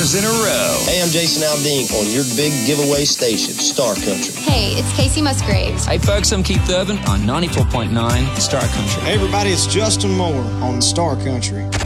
years in a row. Hey, I'm Jason Aldean on your big giveaway station, Star Country. Hey, it's Casey Musgraves. Hey, folks, I'm Keith Urban on 94.9 Star Country. Hey, everybody, it's Justin Moore on Star Country.